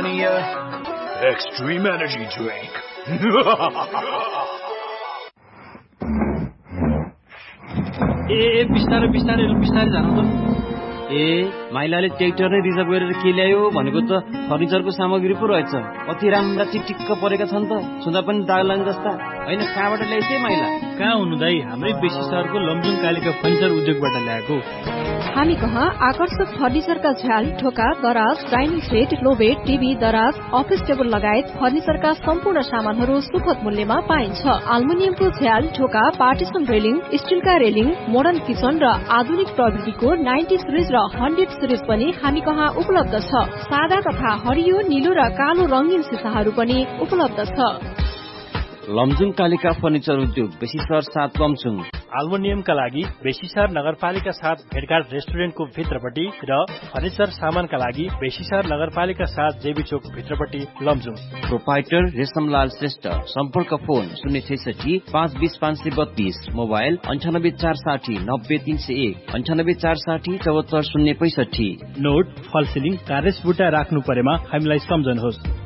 Amazonia Extreme Energy Drink. बिस्तारै जानु त। माइलाले ट्र्याक्टर नै रिजर्भ गरेर के ल्यायो भनेको त फर्निचरको सामग्री पो रहेछ। कति राम्रा चिटिक्क परेका छन् त, छुँदा पनि दाग लाग्ने जस्ता। होइन, कहाँबाट ल्याइछे माइला? कहाँ हुनु दाइ, हाम्रै बेसी सहरको लमजुङ कालिका फर्निचर उद्योगबाट ल्याएको। हामी कहाँ आकर्षक फर्निचरका झ्याल, ढोका, दराज, डाइनिङ सेट, लोबेड, टिभी, दराज, अफिस टेबल लगायत फर्निचरका सम्पूर्ण सामानहरू सुपथ मूल्यमा पाइन्छ। एल्युमिनियमको झ्याल, ढोका, partition railing, स्टिलका railing, modern kitchen र आधुनिक प्रविधिको 90 सिरिज र 100 सिरिज पनि हामी कहाँ उपलब्ध छ। सादा तथा हरियो, नीलो र कालो रंगीन सिसाहरू पनि उपलब्ध छ। लमजुङ कालिका फर्निचर उद्योग, बेसी सहर 7 लमजुङ। एल्युमिनियमका लागि बेसीसहर नगरपालिका 7 भेटघाट रेस्टुरेन्टको भित्रपट्टि र फर्निचर सामानका लागि बेसीसहर नगरपालिका 7 जेबी चोक भित्रपट्टि लमजुङ। प्रोपाइटर रेशमलाल श्रेष्ठ। सम्पर्क फोन 066 520 532, मोबाइल 98 460 90 301, 98 460 74 065। नोट, फल सिलिङ, कार्यस बुटा राख्नु परेमा हामीलाई सम्झनुहोस्।